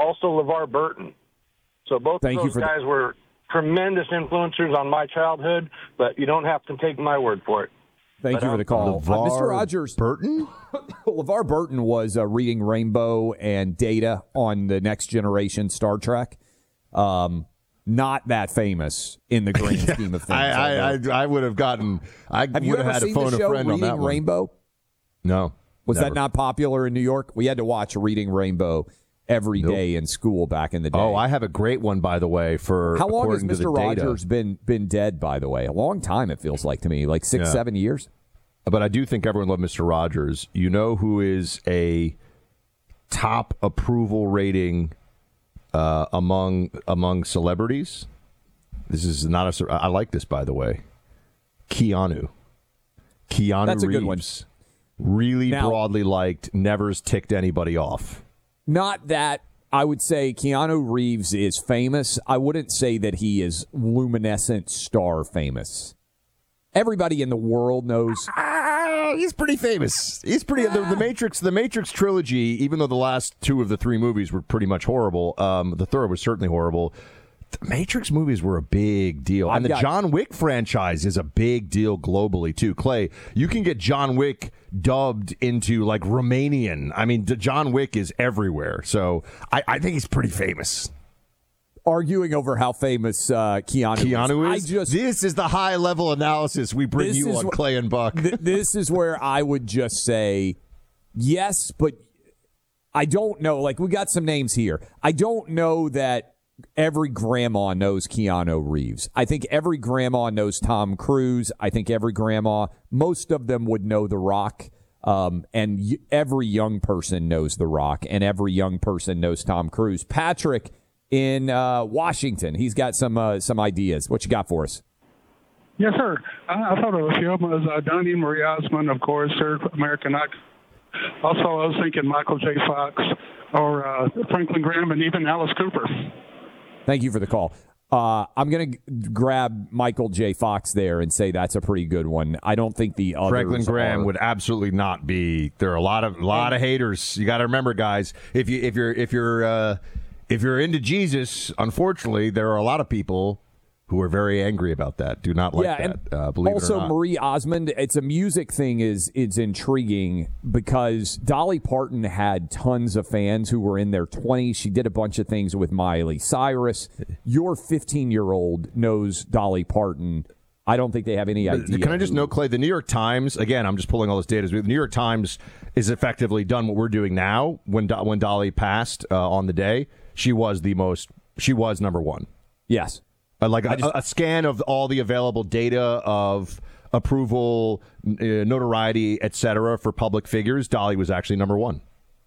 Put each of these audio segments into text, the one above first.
also LeVar Burton. So both of those guys were tremendous influencers on my childhood, but you don't have to take my word for it. Thank you for the call. Mr. Rogers. Burton? LeVar Burton was reading Rainbow and Data on the Next Generation Star Trek. Not that famous in the grand scheme of things. I would have gotten. I would have had to phone a friend on that one. Rainbow? No. Was that not popular in New York? We had to watch Reading Rainbow every day in school back in the day. Oh, I have a great one, by the way. For how long has Mr. Rogers been dead? By the way, a long time. It feels like to me, like 6-7 years. But I do think everyone loved Mr. Rogers. You know who is a top approval rating among celebrities? This is not a. I like this, by the way. Keanu That's a Reeves. good one. Really broadly liked. Never's ticked anybody off. Not that I would say Keanu Reeves is famous. I wouldn't say that he is luminescent star famous. Everybody in the world knows. He's pretty famous. He's pretty. The Matrix trilogy, even though the last 2 of the 3 movies were pretty much horrible, the third was certainly horrible. The Matrix movies were a big deal. And the John Wick franchise is a big deal globally, too. Clay, you can get John Wick dubbed into, like, Romanian. I mean, John Wick is everywhere. So I think he's pretty famous. Arguing over how famous Keanu is? This is the high-level analysis we bring you on Clay and Buck. This is where I would just say, yes, but I don't know. Like, we got some names here. I don't know that every grandma knows Keanu Reeves. I think every grandma knows Tom Cruise. I think every grandma, most of them would know The Rock. And every young person knows The Rock, and every young person knows Tom Cruise. Patrick in Washington, he's got some ideas. What you got for us? Yes, sir. I thought of a few of them. It was Donnie Marie Osmond, of course, third American Idol. Also, I was thinking Michael J. Fox or Franklin Graham and even Alice Cooper. Thank you for the call. I'm going to grab Michael J. Fox there and say that's a pretty good one. I don't think the others Franklin Graham would absolutely not be. There are a lot of haters. You got to remember, guys. If you're into Jesus, unfortunately, there are a lot of people who are very angry about that. Do not like that. Believe also, it or not. Marie Osmond, it's a music thing is intriguing because Dolly Parton had tons of fans who were in their 20s. She did a bunch of things with Miley Cyrus. Your 15-year-old knows Dolly Parton. I don't think they have any idea. Can I just note, Clay, the New York Times, again, I'm just pulling all this data. The New York Times is effectively done what we're doing now. When Dolly passed on the day, she was number one. Yes. A scan of all the available data of approval, notoriety, etc. for public figures, Dolly was actually number one.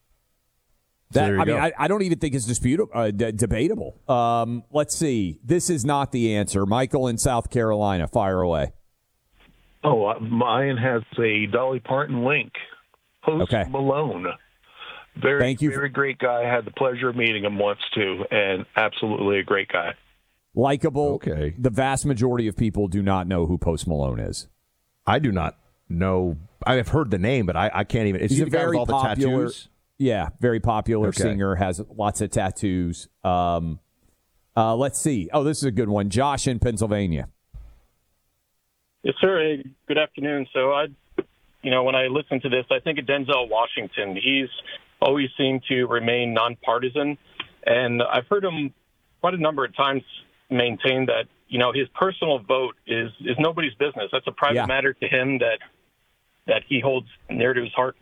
I don't even think it's debatable. Let's see. This is not the answer. Michael in South Carolina, fire away. Oh, mine has a Dolly Parton link. Post Malone. Very great guy. I had the pleasure of meeting him once, too, and absolutely a great guy. Likeable. Okay. The vast majority of people do not know who Post Malone is. I do not know. I've heard the name, but I can't even. Is he the guy with all the tattoos? Yeah, very popular singer, has lots of tattoos. Let's see. Oh, this is a good one. Josh in Pennsylvania. Yes, sir. Hey, good afternoon. So, when I listen to this, I think of Denzel Washington. He's always seemed to remain nonpartisan, and I've heard him quite a number of times maintain that, his personal vote is nobody's business. That's a private matter to him that he holds near to his heart.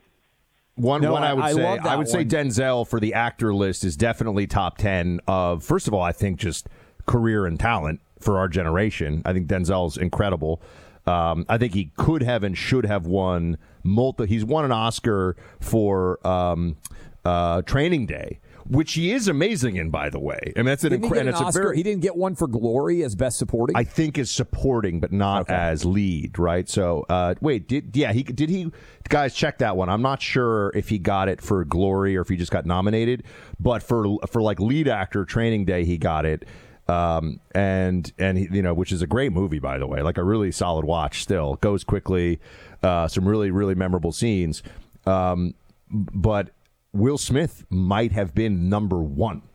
I would say Denzel for the actor list is definitely top 10 of, first of all, I think just career and talent for our generation. I think Denzel's incredible. I think he could have and should have won he's won an Oscar for Training Day, which he is amazing in, by the way. I mean, that's an incredible. He didn't get one for Glory as best supporting. I think is supporting, but not as lead, right? So, did he? Guys, check that one. I'm not sure if he got it for Glory or if he just got nominated, but for like lead actor, Training Day, he got it. And he, which is a great movie, by the way, like a really solid watch. Still goes quickly, some really really memorable scenes, but Will Smith might have been number one